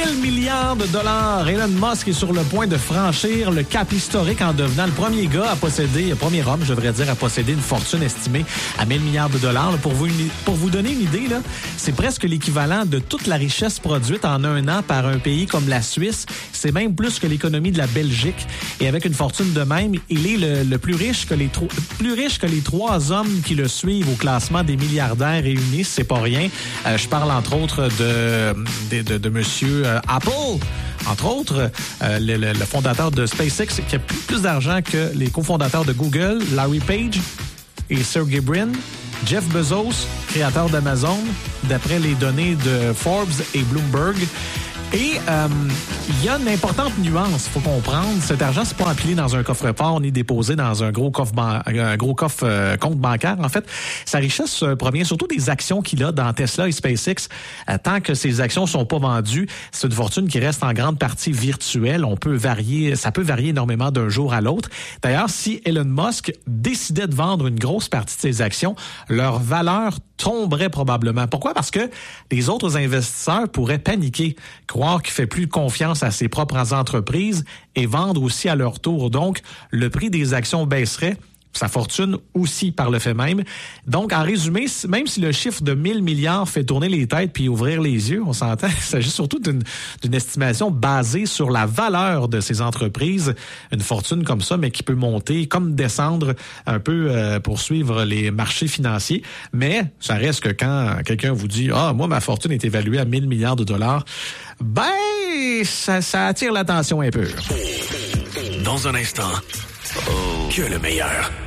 milliards de dollars. Elon Musk est sur le point de franchir le cap historique en devenant le premier homme, je devrais dire, à posséder une fortune estimée à 1000 milliards de dollars. Pour vous donner une idée, là, c'est presque l'équivalent de toute la richesse produite en un an par un pays comme la Suisse. C'est même plus que l'économie de la Belgique. Et avec une fortune de même, il est le plus riche que les trois hommes qui le suivent au classement des milliardaires réunis. C'est pas rien. Je parle entre autres de monsieur Apple, entre autres, le fondateur de SpaceX, qui a plus d'argent que les cofondateurs de Google, Larry Page et Sergey Brin, Jeff Bezos, créateur d'Amazon, d'après les données de Forbes et Bloomberg. Et il y a une importante nuance, il faut comprendre. Cet argent, c'est pas empilé dans un coffre-fort ni déposé dans un gros compte bancaire. En fait, sa richesse provient surtout des actions qu'il a dans Tesla et SpaceX. Tant que ces actions sont pas vendues, c'est une fortune qui reste en grande partie virtuelle. Ça peut varier énormément d'un jour à l'autre. D'ailleurs, si Elon Musk décidait de vendre une grosse partie de ses actions, leur valeur tomberait probablement. Pourquoi? Parce que les autres investisseurs pourraient paniquer, croire qu'il fait plus confiance à ses propres entreprises et vendre aussi à leur tour. Donc, le prix des actions baisserait, sa fortune aussi par le fait même. Donc, en résumé, même si le chiffre de 1000 milliards fait tourner les têtes puis ouvrir les yeux, on s'entend, il s'agit surtout d'une estimation basée sur la valeur de ces entreprises. Une fortune comme ça, mais qui peut monter comme descendre un peu pour suivre les marchés financiers. Mais ça reste que quand quelqu'un vous dit « Ah, moi, ma fortune est évaluée à 1000 milliards de dollars », ben, ça attire l'attention un peu. Dans un instant, que le meilleur.